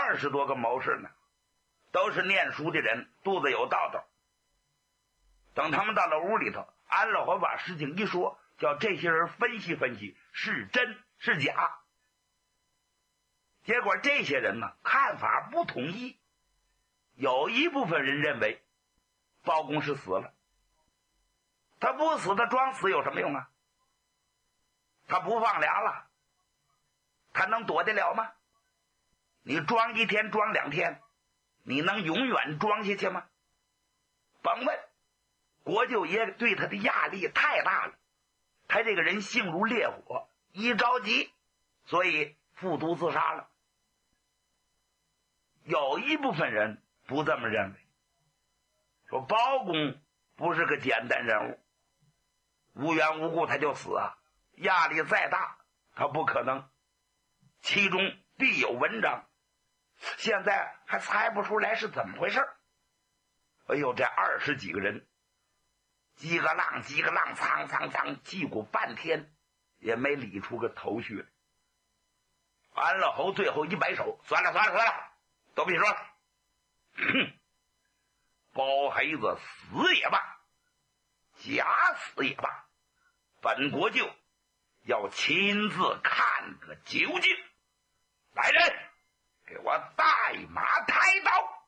20多个谋士呢，都是念书的人，肚子有道道。等他们到了屋里头，安老侯把事情一说，叫这些人分析分析是真是假。结果这些人呢，看法不统一。有一部分人认为包公是死了，他不死，他装死有什么用啊？他不放粮了，他能躲得了吗？你装1天装2天，你能永远装下去吗？甭问，国舅爷对他的压力太大了，他这个人性如烈火，一着急，所以服毒自杀了。有一部分人不这么认为，说包公不是个简单人物，无缘无故他就死啊，压力再大他不可能，其中必有文章，现在还猜不出来是怎么回事。哎呦，这20几个人叽个浪苍叽咕半天也没理出个头绪来。安老侯最后一摆手，算了，都别说了，哼，包黑子死也罢，假死也罢，本国舅要亲自看个究竟。来人，给我带马抬刀。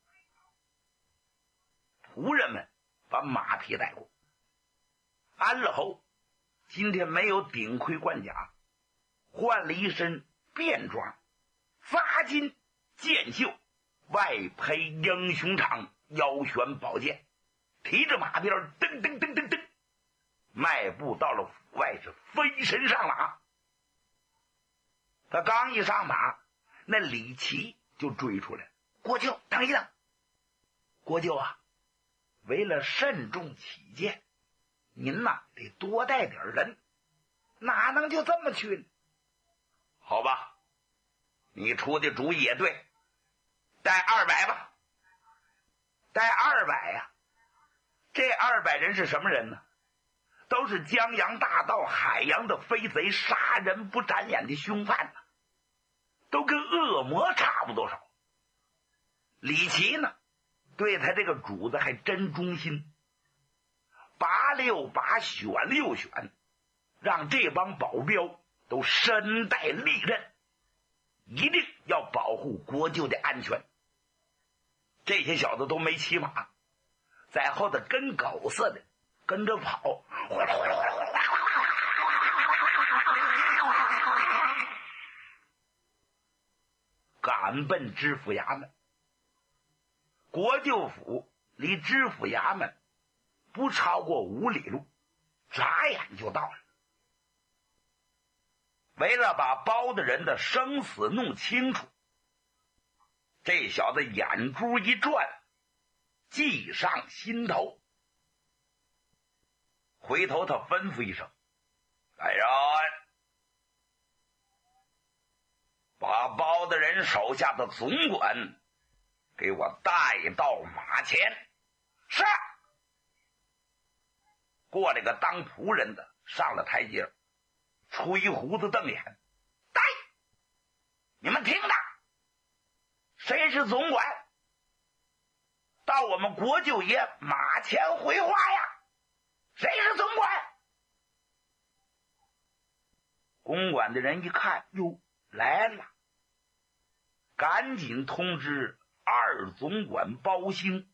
仆人们把马匹带过。安老侯今天没有顶盔贯甲，换了一身便装，发巾箭袖，外披英雄氅，腰悬宝剑，提着马鞭噔噔噔噔噔，迈步到了府外，是飞身上马。他刚一上马，那李琦就追出来，国舅等一等，国舅啊，为了慎重起见，您呐得多带点人，哪能就这么去呢？好吧，你出的主意也对，带200吧。带200呀，这200人是什么人呢？都是江洋大盗，海洋的飞贼，杀人不眨眼的凶犯呢，都跟恶魔差不多少。李琦呢，对他这个主子还真忠心，拔6拔，选6选，让这帮保镖都身带利刃，一定要保护国舅的安全。这些小子都没骑马，在后头跟狗似的跟着跑，赶奔知府衙门。国舅府离知府衙门不超过5里路，眨眼就到了。为了把包大人的生死弄清楚，这小子眼珠一转，计上心头。回头他吩咐一声，来人，把包大人手下的总管给我带到马前。是。过来个当仆人的上了台阶，吹胡子瞪眼，带，你们听着，谁是总管？到我们国舅爷马前回话呀！谁是总管？公馆的人一看，哟，来了，赶紧通知2总管包兴。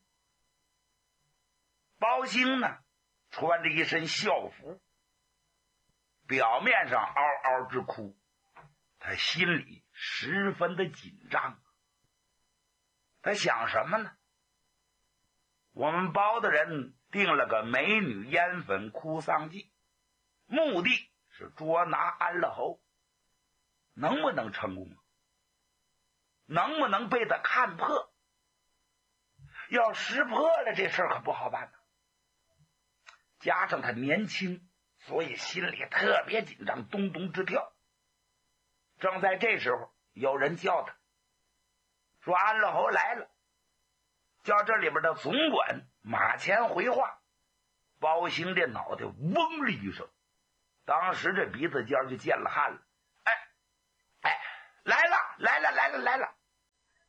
包兴呢，穿着一身校服，表面上嗷嗷直哭，他心里十分的紧张。他想什么呢？我们包大人定了个美女烟粉哭丧计，目的是捉拿安乐侯，能不能成功？能不能被他看破？要识破了，这事儿可不好办呢。加上他年轻，所以心里特别紧张，咚咚直跳。正在这时候，有人叫他说安乐侯来了，叫这里边的总管马前回话。包兴这脑袋嗡了一声，当时这鼻子尖就见了汗了。来了。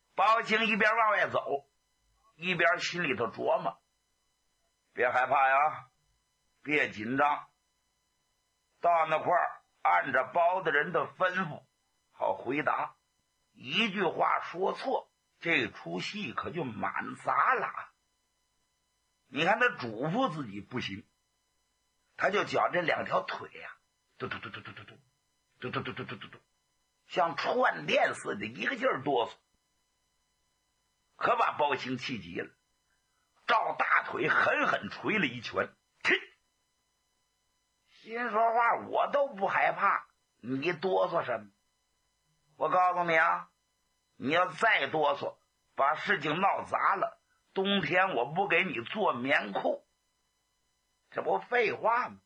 包兴一边往外走，一边心里头琢磨，别害怕呀，别紧张，到那块儿按着包大人的吩咐好回答，一句话说错，这出戏可就满砸了。你看他嘱咐自己不行，他就觉这两条腿呀，嘟嘟嘟嘟嘟嘟嘟嘟嘟嘟嘟嘟嘟嘟，像串电似的，一个劲儿哆嗦，可把包兴气急了，照大腿狠狠捶了一拳。心说话，我都不害怕，你哆嗦什么？我告诉你啊，你要再哆嗦，把事情闹砸了，冬天我不给你做棉裤，这不废话吗？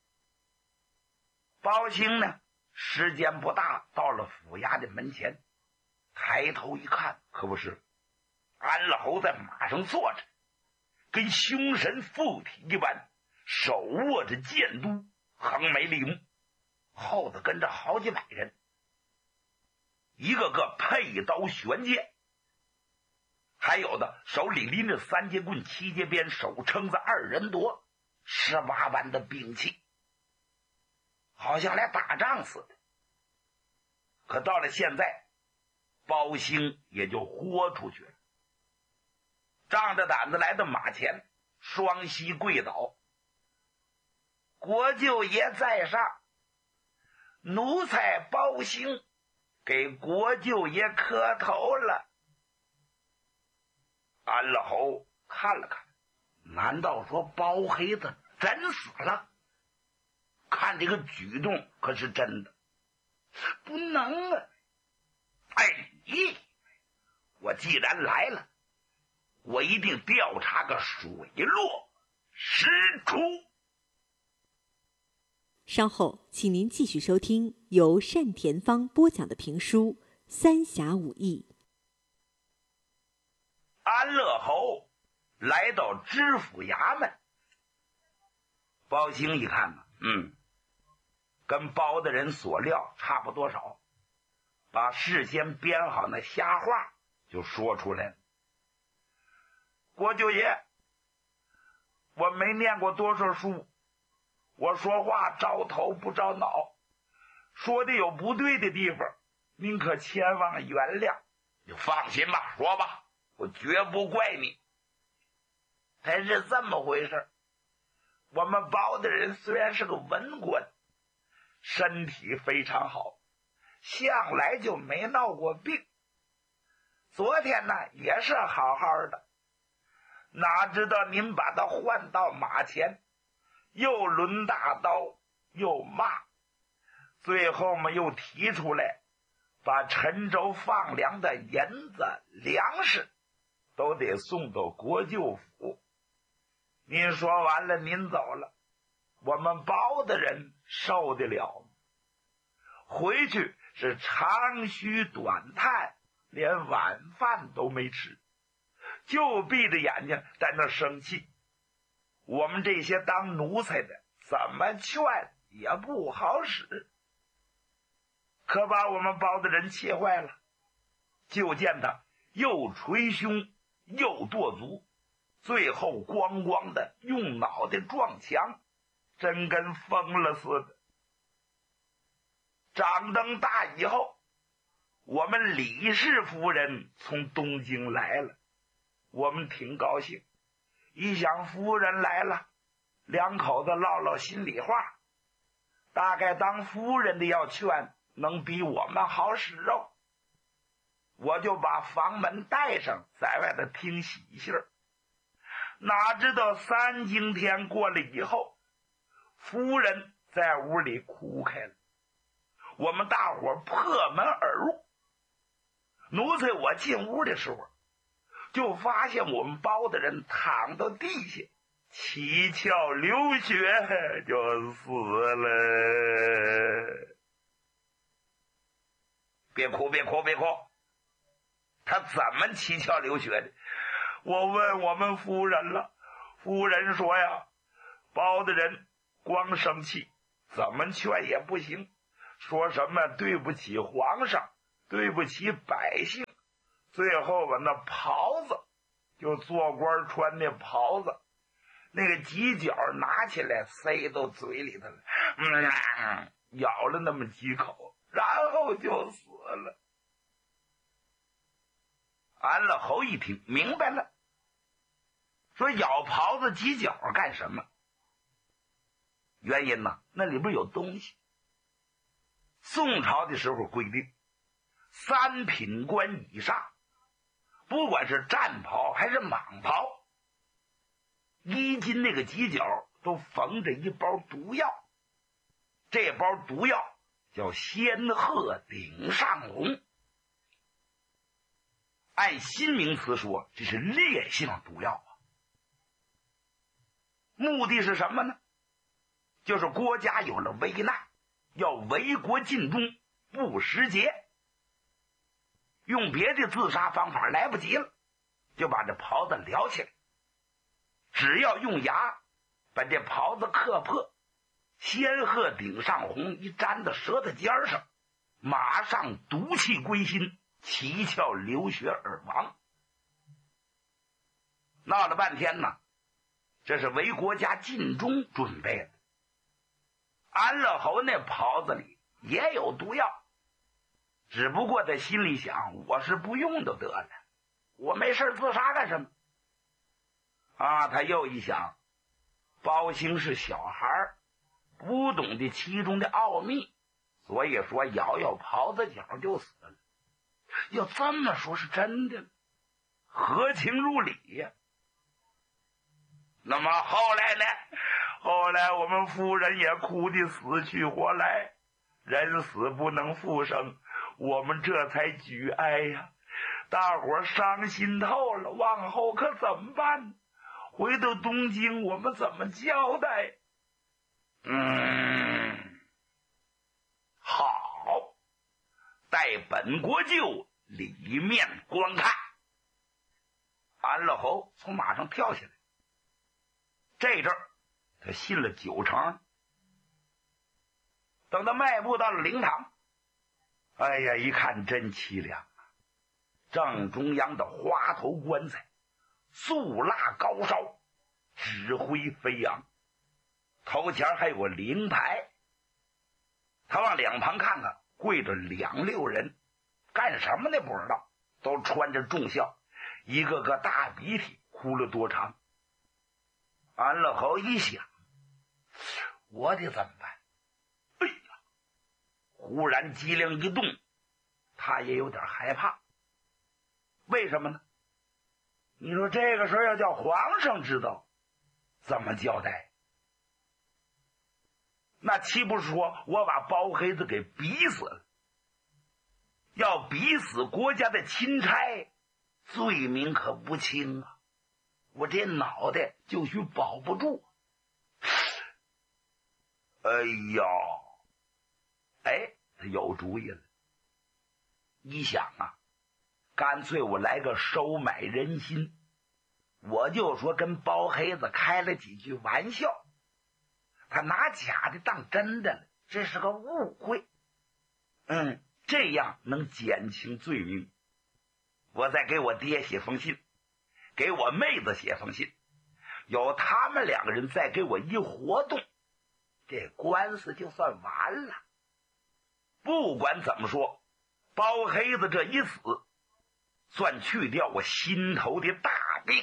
包兴呢，时间不大，到了府衙的门前，抬头一看，可不是，安乐侯在马上坐着，跟凶神附体一般，手握着剑都，横眉立目，后头跟着好几百人，一个个佩刀悬剑，还有的手里拎着三节棍、七节鞭，手撑着二人铎，18般的兵器，好像来打仗似的。可到了现在，包兴也就豁出去了，仗着胆子来到马前，双膝跪倒，国舅爷在上，奴才包兴给国舅爷磕头了。安乐侯看了看，难道说包黑子真死了？看这个举动可是真的，不能啊！哎，我既然来了，我一定调查个水落石出。 稍后请您继续收听由单田芳播讲的评书《三侠五义》。 安乐侯来到知府衙门，包兴一看呢，跟包大人所料差不多少，把事先编好那瞎话就说出来了。国舅爷，我没念过多少书，我说话着头不着脑，说的有不对的地方，您可千万原谅。就放心吧，说吧，我绝不怪你。他是这么回事，我们包大人虽然是个文官，身体非常好，向来就没闹过病。昨天呢也是好好的，哪知道您把他换到马前，又抡大刀又骂，最后嘛又提出来把陈州放粮的银子粮食都得送到国舅府。您说完了您走了，我们包的人受得了吗？回去是长吁短叹，连晚饭都没吃，就闭着眼睛在那生气。我们这些当奴才的怎么劝也不好使，可把我们包的人气坏了。就见他又捶胸又跺足，最后咣咣的用脑袋撞墙，真跟疯了似的。掌灯大以后，我们李氏夫人从东京来了，我们挺高兴，一想夫人来了，两口子唠唠心里话，大概当夫人的要劝能比我们好使哦。我就把房门带上，在外头听喜信儿。哪知道3更天过了以后，夫人在屋里哭开了，我们大伙破门而入。奴才我进屋的时候，就发现我们包的人躺到地下，七窍流血就死了。别哭别哭别哭，他怎么七窍流血的？我问我们夫人了，夫人说呀，包的人光生气，怎么劝也不行，说什么对不起皇上，对不起百姓， 最后把那袍子，就做官穿那袍子，那个犄角拿起来塞到嘴里头了，咬了那么几口，然后就死了。安乐侯一听明白了，说咬袍子犄角干什么？原因呢，那里边有东西。宋朝的时候规定，3品官以上，不管是战袍还是蟒袍，衣襟那个犄角都缝着一包毒药，这包毒药叫仙鹤顶上红。按新名词说，这是烈性毒药啊。目的是什么呢？就是国家有了危难，要为国尽忠，不时节，用别的自杀方法来不及了，就把这袍子撩起来，只要用牙把这袍子磕破，仙鹤顶上红一粘到舌头尖上，马上毒气归心，七窍流血而亡。闹了半天呢，这是为国家尽忠准备的。安乐侯那袍子里也有毒药，只不过他心里想，我是不用就得了，我没事自杀干什么啊？他又一想，包兴是小孩，不懂得其中的奥秘，所以说咬咬袍子角就死了。要这么说是真的，合情入理呀。那么后来呢？后来我们夫人也哭得死去活来，人死不能复生，我们这才举哀呀。大伙伤心透了，往后可怎么办？回到东京我们怎么交代？好，待本国舅里面观看。安乐侯从马上跳下来，这阵儿他信了9成。等他迈步到了灵堂，哎呀，一看真凄凉啊！正中央的花头棺材，素蜡高烧，纸灰飞扬，头前还有个灵牌。他往两旁看看，跪着2、6人，干什么呢不知道，都穿着重孝，一个个大鼻涕，哭了多长。安乐侯一想，我得怎么办？哎呀，忽然机灵一动，他也有点害怕。为什么呢？你说这个时候要叫皇上知道，怎么交代？那岂不是说我把包黑子给逼死了？要逼死国家的钦差，罪名可不轻啊！我这脑袋就许保不住。哎呦，他有主意了。一想啊，干脆我来个收买人心，我就说跟包黑子开了几句玩笑，他拿假的当真的了，这是个误会。这样能减轻罪名。我再给我爹写封信，给我妹子写封信，有他们2个人再给我一活动，这官司就算完了。不管怎么说，包黑子这一死，算去掉我心头的大病。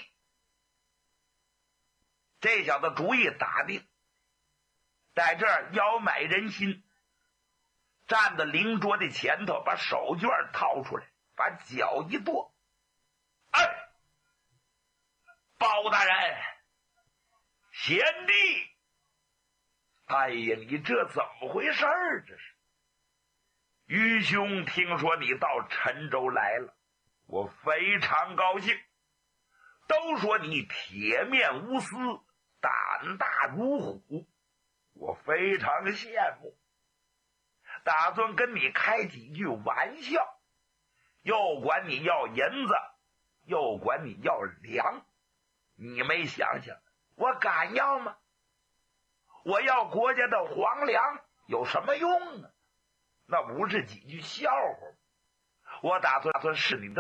这小子主意打定，在这儿邀买人心，站在灵桌的前头，把手绢掏出来，把脚一跺，包大人，贤弟，哎呀，你这怎么回事儿？这是愚兄听说你到陈州来了，我非常高兴。都说你铁面无私，胆大如虎，我非常羡慕，打算跟你开几句玩笑，又管你要银子，又管你要粮。你没想想，我敢要吗？我要国家的皇粮有什么用啊？那不是几句笑话。我打算是你的